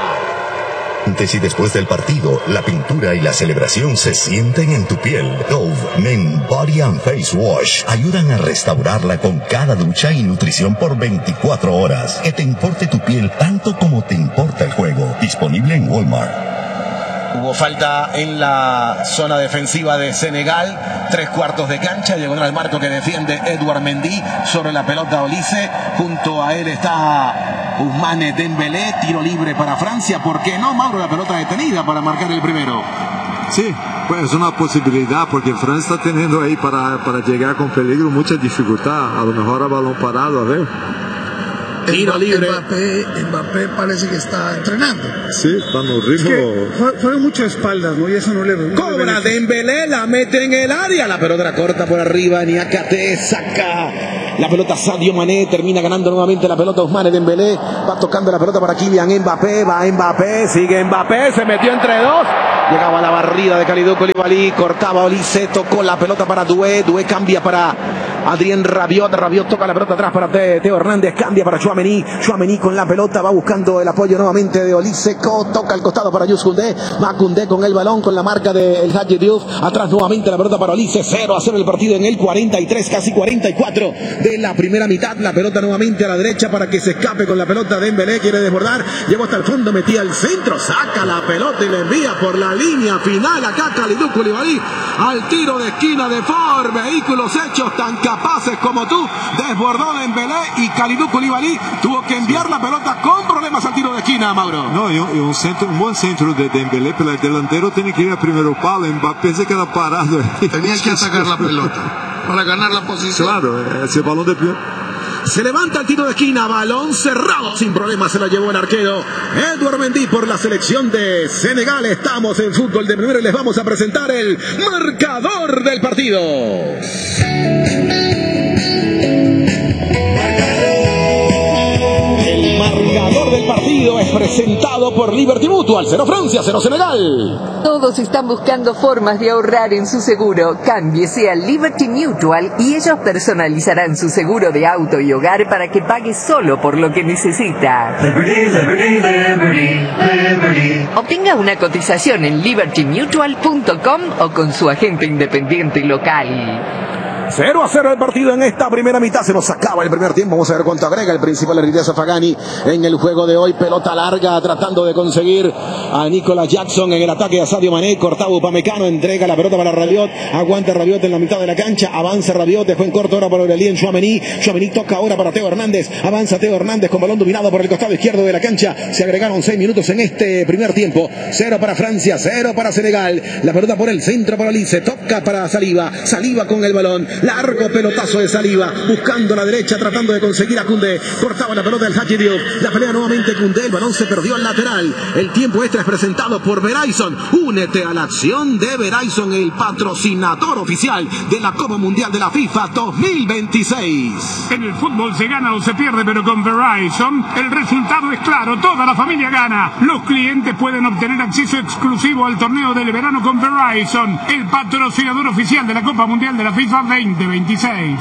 Antes y después del partido, la pintura y la celebración se sienten en tu piel. Dove Men Body and Face Wash ayudan a restaurarla con cada ducha y nutrición por veinticuatro horas. Que te importe tu piel tanto como te importa el juego. Disponible en Walmart. Hubo falta en la zona defensiva de Senegal. Tres cuartos de cancha. Llegó al marco que defiende Edouard Mendy. Sobre la pelota Olise. Junto a él está Ousmane Dembélé. Tiro libre para Francia. ¿Por qué no, Mauro? La pelota detenida para marcar el primero. Sí, pues es una posibilidad porque Francia está teniendo ahí para, para llegar con peligro mucha dificultad. A lo mejor a balón parado, a ver. Tiro libre. Mbappé, Mbappé parece que está entrenando. Sí, está en el ritmo. Es que fue, fue mucho espaldas, ¿no? Y eso no le... No Cobra le Dembélé, la mete en el área. La pelota la corta por arriba. Niakate saca la pelota. Sadio Mané termina ganando nuevamente la pelota. Ousmane Dembélé va tocando la pelota para Kylian Mbappé. Va Mbappé, sigue Mbappé. Se metió entre dos. Llegaba la barrida de Kalidou Koulibaly. Cortaba Olise. Tocó la pelota para Doué. Doué cambia para Adrien Rabiot. Rabiot toca la pelota atrás para Teo Hernández. Cambia para Tchouaméni. Tchouaméni con la pelota. Va buscando el apoyo nuevamente de Olise. Toca al costado para Youssou Koundé. Va Koundé con el balón. Con la marca de El Hadji Diouf. Atrás nuevamente la pelota para Olise. cero a cero el partido en el cuarenta y tres, casi cuarenta y cuatro de la primera mitad. La pelota nuevamente a la derecha para que se escape con la pelota. Dembélé quiere desbordar. Llegó hasta el fondo. Metía al centro. Saca la pelota y le envía por la línea final. Acá Kalidou Koulibaly al tiro de esquina de Ford. Vehículos hechos tan capaces como tú. Desbordó Dembélé y Kalidou Koulibaly tuvo que enviar la pelota con problemas al tiro de esquina, Mauro. No, y un, y un, centro, un buen centro de Dembélé, pero el delantero tiene que ir a primero palo. Mbappé se queda parado ahí. Tenía que atacar la pelota para ganar la posición. Claro, ese balón de pie. Se levanta el tiro de esquina, balón cerrado, sin problema se lo llevó el arquero Edouard Mendy por la selección de Senegal. Estamos en fútbol de primero y les vamos a presentar el marcador del partido. El marcador del partido es presentado por Liberty Mutual. Cero Francia, cero Senegal. Todos están buscando formas de ahorrar en su seguro. Cámbiese a Liberty Mutual y ellos personalizarán su seguro de auto y hogar para que pague solo por lo que necesita. Liberty, Liberty, Liberty, Liberty. Obtenga una cotización en liberty mutual punto com o con su agente independiente local. cero a cero el partido en esta primera mitad. Se nos acaba el primer tiempo. Vamos a ver cuánto agrega el principal Alireza Fagani en el juego de hoy. Pelota larga tratando de conseguir a Nicolas Jackson en el ataque a Sadio Mané. Cortaba Upamecano. Entrega la pelota para Rabiot. Aguanta Rabiot en la mitad de la cancha. Avanza Rabiot. Dejó en corto ahora para Aurelien Tchouaméni. Tchouaméni toca ahora para Teo Hernández. Avanza Teo Hernández con balón dominado por el costado izquierdo de la cancha. Se agregaron seis minutos en este primer tiempo. Cero para Francia. Cero para Senegal. La pelota por el centro para Olise. Toca para Saliba. Saliba con el balón. Largo pelotazo de Saliba, buscando la derecha, tratando de conseguir a Koundé. Cortaba la pelota del Hadji Diouf. La pelea nuevamente Koundé. El balón se perdió al lateral. El tiempo extra es presentado por Verizon. Únete a la acción de Verizon, el patrocinador oficial de la Copa Mundial de la FIFA dos mil veintiséis. En el fútbol se gana o se pierde, pero con Verizon el resultado es claro. Toda la familia gana. Los clientes pueden obtener acceso exclusivo al torneo del verano con Verizon, el patrocinador oficial de la Copa Mundial de la FIFA veinte veintiséis.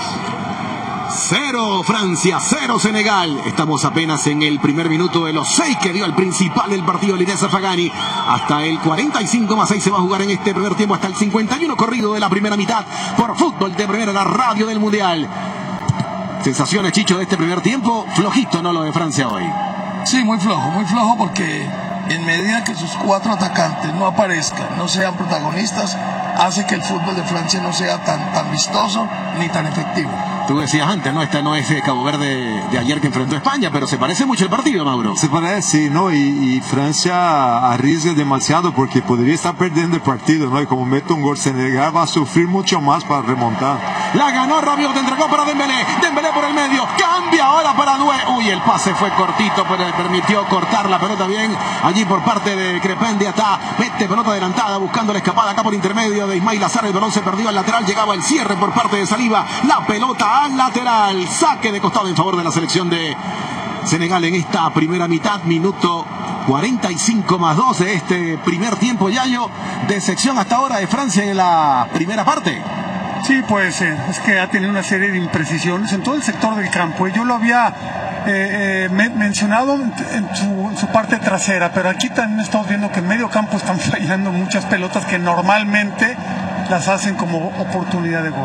Cero Francia, cero Senegal. Estamos apenas en el primer minuto de los seis que dio el principal del partido, Alireza Fagani. Hasta el cuarenta y cinco más seis se va a jugar en este primer tiempo, hasta el cincuenta y uno corrido de la primera mitad por Fútbol de Primera, la radio del Mundial. Sensaciones, Chicho, de este primer tiempo. Flojito, ¿no? Lo de Francia hoy. Sí, muy flojo, muy flojo porque en medida que sus cuatro atacantes no aparezcan, no sean protagonistas, hace que el fútbol de Francia no sea tan, tan vistoso ni tan efectivo. Tú decías antes, ¿no? Esta no es Cabo Verde de ayer que enfrentó a España, pero se parece mucho el partido, Mauro. Se parece, ¿no? Y, y Francia arriesga demasiado porque podría estar perdiendo el partido, ¿no? Y como mete un gol Senegal va a sufrir mucho más para remontar. La ganó Rabiot, entregó para Dembélé, Dembélé por el medio, cambia ahora para Doué. Uy, el pase fue cortito, pero le permitió cortar la pelota bien allí por parte de Crepin Diatta. Mete pelota adelantada, buscando la escapada acá por intermedio de Ismail Azar. El balón se perdió al lateral, llegaba el cierre por parte de Saliba. La pelota al lateral, saque de costado en favor de la selección de Senegal en esta primera mitad, minuto cuarenta y cinco más dos de este primer tiempo, Yayo, de sección hasta ahora de Francia en la primera parte. Sí, puede ser, es que ha tenido una serie de imprecisiones en todo el sector del campo, y yo lo había eh, eh, me mencionado en su, en su parte trasera, pero aquí también estamos viendo que en medio campo están fallando muchas pelotas que normalmente las hacen como oportunidad de gol.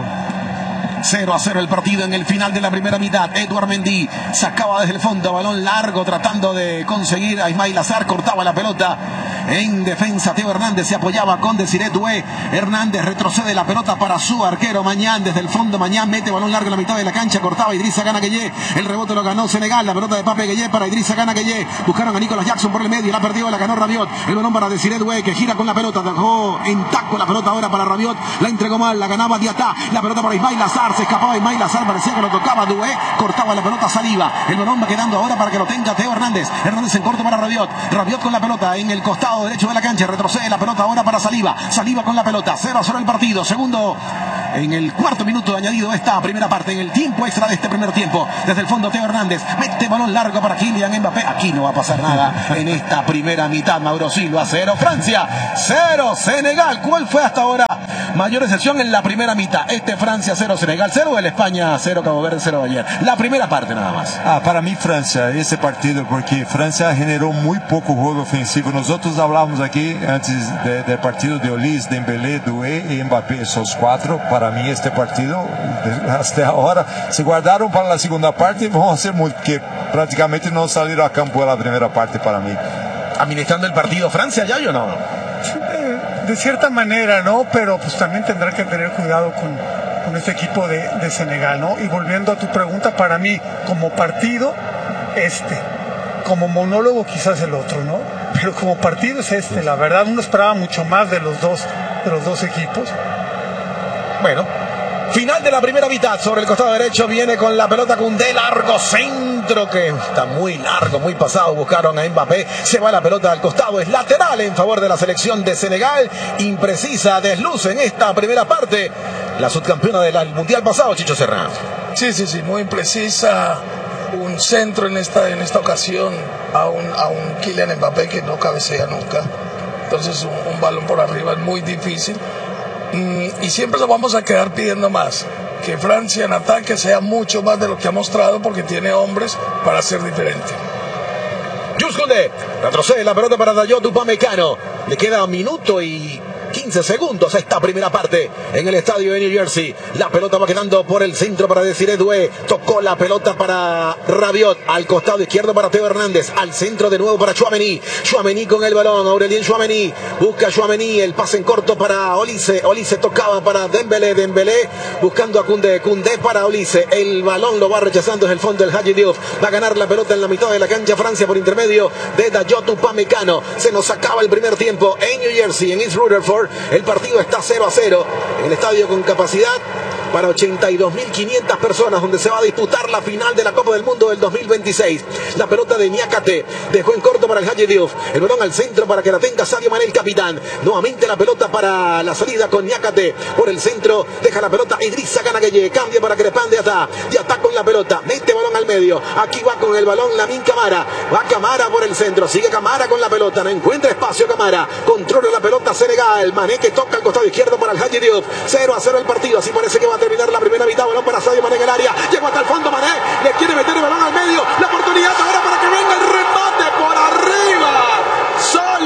cero a cero el partido en el final de la primera mitad. Edouard Mendy sacaba desde el fondo, balón largo tratando de conseguir a Ismail Azar, cortaba la pelota en defensa. Teo Hernández se apoyaba con Desiré Doué. Hernández retrocede la pelota para su arquero Mañán, desde el fondo Mañán mete balón largo en la mitad de la cancha, cortaba Idrissa Gana Gueye, el rebote lo ganó Senegal, la pelota de Pape Gueye para Idrissa Gana Gueye, buscaron a Nicolas Jackson por el medio, la perdió, la ganó Rabiot, el balón para Desiré Doué que gira con la pelota, dejó en taco la pelota ahora para Rabiot, la entregó mal, la ganaba Diatta, la pelota para Ismail Azar, se escapaba Ismail Azar, parecía que lo tocaba Doué, cortaba la pelota Saliba, el balón va quedando ahora para que lo tenga Teo Hernández, Hernández en corto para Rabiot, Rabiot con la pelota en el costado derecho de la cancha, retrocede la pelota ahora para Saliba, Saliba con la pelota, cero a cero el partido, segundo en el cuarto minuto de añadido esta primera parte, en el tiempo extra de este primer tiempo, desde el fondo Teo Hernández, mete balón largo para Kylian Mbappé, aquí no va a pasar nada en esta primera mitad, Mauro Silva, cero Francia, cero Senegal. ¿Cuál fue hasta ahora mayor excepción en la primera mitad? Este Francia cero, Senegal cero, el España cero, Cabo Verde cero ayer, la primera parte nada más. Ah, para mí Francia, ese partido, porque Francia generó muy poco juego ofensivo. Nosotros hablamos aquí antes de, del partido de Olise, Dembélé, Doué y Mbappé, esos cuatro. Para mí este partido, hasta ahora, se guardaron para la segunda parte y vamos a hacer muy, que prácticamente no salieron a campo de la primera parte para mí. ¿Administrando el partido Francia ya o no? De cierta manera, ¿no? Pero pues también tendrá que tener cuidado con, con este equipo de, de Senegal, ¿no? Y volviendo a tu pregunta, para mí, como partido, este. Como monólogo quizás el otro, ¿no? Pero como partido es este. La verdad, uno esperaba mucho más de los dos, de los dos equipos. Bueno, final de la primera mitad, sobre el costado derecho viene con la pelota Koundé, largo centro que está muy largo, muy pasado, buscaron a Mbappé, se va la pelota al costado, es lateral en favor de la selección de Senegal, imprecisa, desluce en esta primera parte, la subcampeona del mundial pasado, Chicho Serrano. Sí, sí, sí, muy imprecisa, un centro en esta, en esta ocasión a un, a un Kylian Mbappé que no cabecea nunca, entonces un, un balón por arriba es muy difícil. Y siempre lo vamos a quedar pidiendo más, que Francia en ataque sea mucho más de lo que ha mostrado, porque tiene hombres para ser diferente. Jules Koundé retrocede la pelota para Dayot Upamecano, le queda un minuto y quince segundos a esta primera parte en el estadio de New Jersey. La pelota va quedando por el centro para Desiré Doué, tocó la pelota para Rabiot, al costado izquierdo para Teo Hernández, al centro de nuevo para Tchouaméni, Tchouaméni con el balón, Aurelien Tchouaméni, busca Tchouaméni, el pase en corto para Olise, Olise tocaba para Dembélé, Dembélé buscando a Koundé, Koundé para Olise, el balón lo va rechazando desde el fondo el Hadji Diouf, va a ganar la pelota en la mitad de la cancha Francia por intermedio de Dayot Upamecano. Se nos acaba el primer tiempo en New Jersey, en East Rutherford. El partido está cero a cero en el estadio con capacidad para ochenta y dos mil quinientas personas, donde se va a disputar la final de la Copa del Mundo del dos mil veintiséis. La pelota de Niakate dejó en corto para el Hadji Diouf, el balón al centro para que la tenga Sadio Mané, el capitán. Nuevamente la pelota para la salida con Niakate por el centro, deja la pelota Idrissa Gana Gueye, cambia para Crepin Diatta, Diatta con la pelota, mete balón al medio, aquí va con el balón Lamine Camara, va Camara por el centro, sigue Camara con la pelota, no encuentra espacio Camara, controla la pelota Senegal, Mané que toca al costado izquierdo para el Hadji Diouf, cero a cero el partido, así parece que va a terminar la primera mitad, balón para Sadio Mané en el área, llegó hasta el fondo Mané, le quiere meter el balón al medio, la oportunidad ahora para que venga el remate por arriba, solo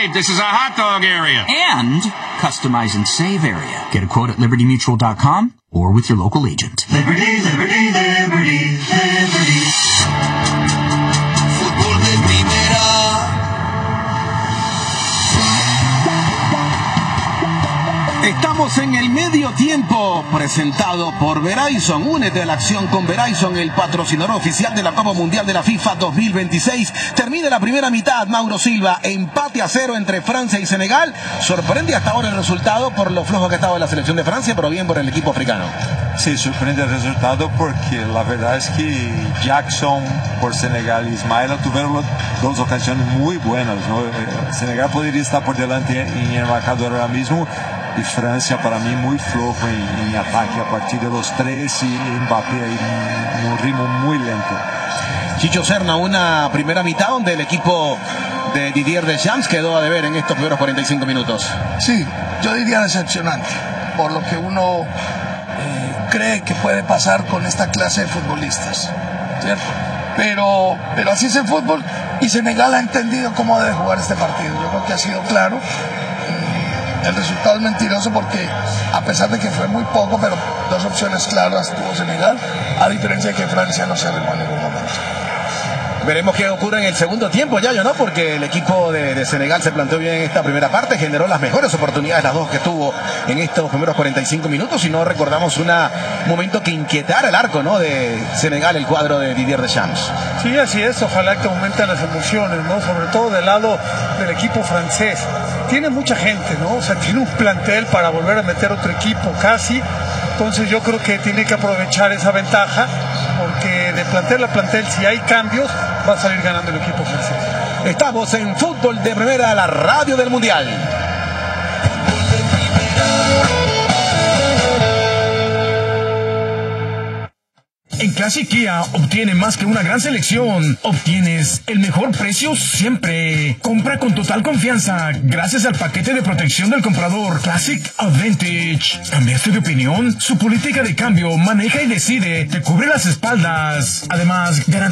right. This is a hot dog area. And customize and save area. Get a quote at liberty mutual dot com or with your local agent. Liberty, liberty, liberty, liberty. Fútbol de primera. Estamos en el medio tiempo, presentado por Verizon. Únete a la acción con Verizon, el patrocinador oficial de la Copa Mundial de la FIFA dos mil veintiséis. Termina la primera mitad, Mauro Silva, empate a cero entre Francia y Senegal. Sorprende hasta ahora el resultado por lo flojo que ha estado la selección de Francia, pero bien por el equipo africano. Sí, sorprende el resultado porque la verdad es que Jackson por Senegal y Ismaila tuvieron dos ocasiones muy buenas, ¿no? Senegal podría estar por delante en el marcador ahora mismo. Y Francia para mí muy flojo en, en ataque a partir de los tres y Mbappé ahí en un ritmo muy lento. Chicho Serna, una primera mitad donde el equipo de Didier Deschamps quedó a deber en estos primeros cuarenta y cinco minutos. Sí, yo diría decepcionante, por lo que uno eh, cree que puede pasar con esta clase de futbolistas, ¿cierto? Pero, pero así es el fútbol y Senegal ha entendido cómo debe jugar este partido. Yo creo que ha sido claro. El resultado es mentiroso porque a pesar de que fue muy poco, pero dos opciones claras tuvo Senegal, a diferencia de que Francia no se arregló en ningún momento. Veremos qué ocurre en el segundo tiempo, Yayo, ¿no? Porque el equipo de, de Senegal se planteó bien en esta primera parte, generó las mejores oportunidades, las dos que tuvo en estos primeros cuarenta y cinco minutos, y no recordamos un momento que inquietara el arco, ¿no? De Senegal, el cuadro de Didier Deschamps. Sí, así es, ojalá que aumenten las emociones, ¿no? Sobre todo del lado del equipo francés. Tiene mucha gente, ¿no? O sea, tiene un plantel para volver a meter otro equipo casi. Entonces yo creo que tiene que aprovechar esa ventaja, porque de plantel a plantel, si hay cambios, va a salir ganando el equipo francés. Estamos en Fútbol de Primera, la radio del Mundial. En Classic Kia obtiene más que una gran selección. Obtienes el mejor precio siempre. Compra con total confianza gracias al paquete de protección del comprador Classic Advantage. ¿Cambiaste de opinión? Su política de cambio maneja y decide. Te cubre las espaldas. Además, garantiza